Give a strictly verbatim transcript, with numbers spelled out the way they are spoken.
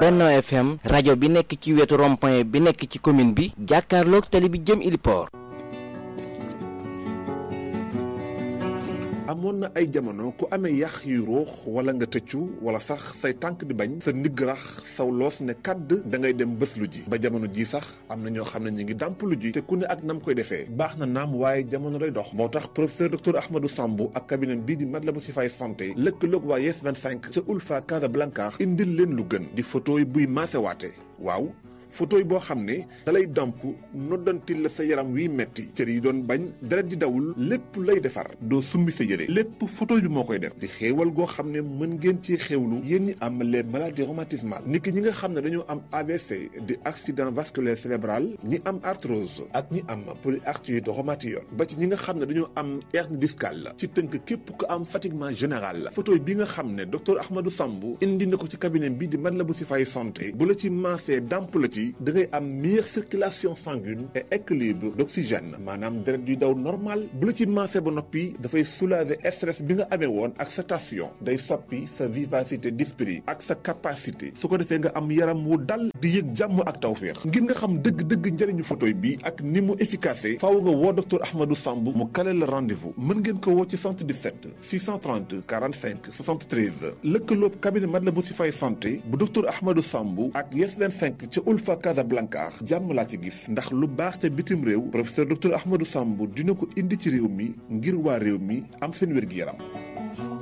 Benno F M rajo bi nekk ci wetu rond-point bi nekk ci commune bi jàkkaarloog tali bi jëm Iliport. amoon na ay jamono ku amee yax yu ruux wala nga tëccu wala sax say tànk di bañ sa ndigg rax saw loos ne kàdd da ngay dem bés lu ji ba jamono ji sax am na ñoo xam ne ñu ngi dàmp lu ji te ku ne ak nam koy defee baax na naam waaye jamono lay dox moo tax professeur docteur Ahmadou Sambou ak cabinet bii di Matlaboul Chifaay santé lëkkaloog waa Yes vingt-cinq ca Ulfa Casablanca indil leen lu gën di photo yi buy maasewaate waaw photo yi boo xam ne dalay damp noddantil la sa yaram wiy metti cër yi doon bañ deret di dawul lépp lay defar doo summi sa yére lépp photo bi moo koy def di xéewal goo xam ne mën ngeen ci xéewlu yéen ñi am les maladies rhumatismales niki ñi nga xam ne dañoo am A V C di accident vasculaire cérébral ñi am arthrose ak ñi am polyarthrite rhumatoïde ba ci ñi nga xam ne dañoo am hernie discale ci tënk képp ku am fatiguement général photo bi nga xam ne docteur Ahmadou Sambou indi na ko ci cabinet bi di Matlaboul Chifaay santé bu la ci maasee damp la ci da ngay am meilleure circulation sanguine et équilibre d'oxygène maanaam deret yuy daw normal bu la ci maase ba noppi dafay soulager stress bi nga amee woon ak sa tension day soppi sa vivacité d'esprit ak sa capacité su ko defee nga am yaram wu dal di yëg jàmm ak tawféex ngir nga xam dëgg-dëgg njëriñu photo bi ak ni mu efficace faaw nga woo docteur Ahmadou Sambou mu kale la rendez-vous mën ngeen ko woo ci soixante-dix-sept six cent trente quarante-cinq soixante-treize lëkkaloob cabinet Matlaboul Chifaay santé bu docteur Ahmadou Sambou ak Yes vingt-cinq ca Ulfa Casablanca jàmm laa ci gis ndax lu baax ca bitim réew professeur docteur Ahmadou Sambou dina ko indi ci réew mi ngir waa réew mi am seen wér-gi-yaram